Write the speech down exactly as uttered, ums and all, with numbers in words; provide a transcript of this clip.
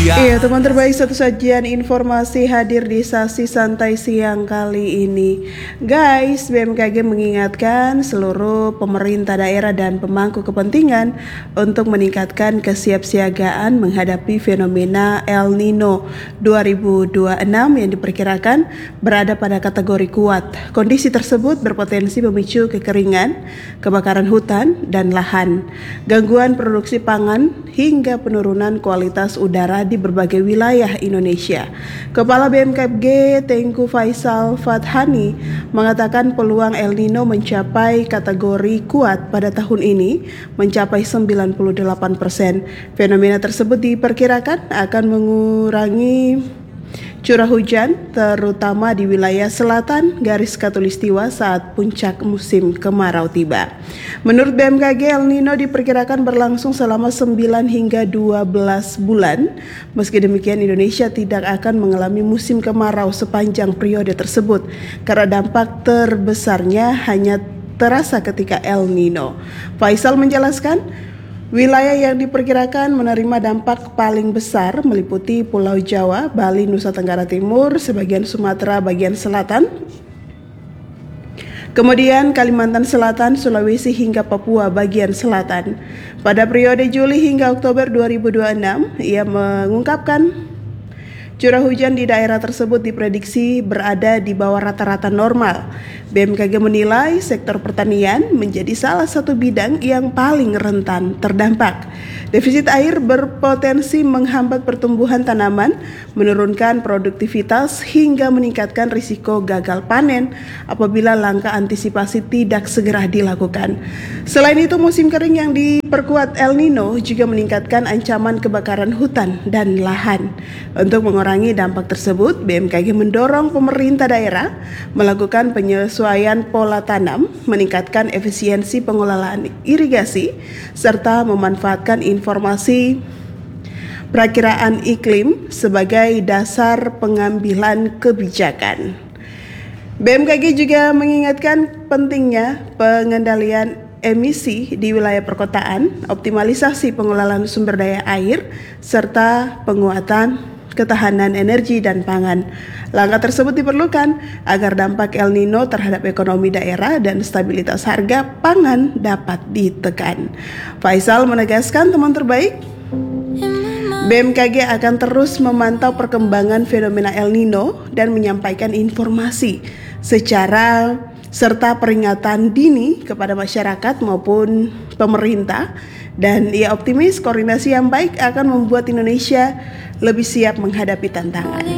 Iya, teman terbaik, satu sajian informasi hadir di sesi santai siang kali ini. Guys, B M K G mengingatkan seluruh pemerintah daerah dan pemangku kepentingan untuk meningkatkan kesiapsiagaan menghadapi fenomena El Nino dua ribu dua puluh enam yang diperkirakan berada pada kategori kuat. Kondisi tersebut berpotensi memicu kekeringan, kebakaran hutan dan lahan, gangguan produksi pangan, hingga penurunan kualitas udara di berbagai wilayah Indonesia. Kepala B M K G Tengku Faisal Fathani mengatakan peluang El Nino mencapai kategori kuat pada tahun ini mencapai sembilan puluh delapan persen. Fenomena tersebut diperkirakan akan mengurangi curah hujan terutama di wilayah selatan garis khatulistiwa saat puncak musim kemarau tiba. Menurut B M K G, El Nino diperkirakan berlangsung selama sembilan hingga dua belas bulan. Meski demikian, Indonesia tidak akan mengalami musim kemarau sepanjang periode tersebut karena dampak terbesarnya hanya terasa ketika El Nino. Faisal menjelaskan, wilayah yang diperkirakan menerima dampak paling besar meliputi Pulau Jawa, Bali, Nusa Tenggara Timur, sebagian Sumatera bagian selatan, kemudian Kalimantan Selatan, Sulawesi hingga Papua bagian selatan. Pada periode Juli hingga Oktober dua ribu dua puluh enam, ia mengungkapkan curah hujan di daerah tersebut diprediksi berada di bawah rata-rata normal. B M K G menilai sektor pertanian menjadi salah satu bidang yang paling rentan terdampak. Defisit air berpotensi menghambat pertumbuhan tanaman, menurunkan produktivitas hingga meningkatkan risiko gagal panen apabila langkah antisipasi tidak segera dilakukan. Selain itu, musim kering yang diperkuat El Nino juga meningkatkan ancaman kebakaran hutan dan lahan. Untuk mengurangi dampak tersebut, B M K G mendorong pemerintah daerah melakukan penyesuaian pola tanam, meningkatkan efisiensi pengelolaan irigasi, serta memanfaatkan informasi perakiraan iklim sebagai dasar pengambilan kebijakan. B M K G juga mengingatkan pentingnya pengendalian emisi di wilayah perkotaan, optimalisasi pengelolaan sumber daya air, serta penguatan ketahanan energi dan pangan. Langkah tersebut diperlukan agar dampak El Nino terhadap ekonomi daerah dan stabilitas harga pangan dapat ditekan. Faisal menegaskan, teman terbaik, B M K G akan terus memantau perkembangan fenomena El Nino dan menyampaikan informasi secara serta peringatan dini kepada masyarakat maupun pemerintah, dan ia optimis koordinasi yang baik akan membuat Indonesia lebih siap menghadapi tantangan.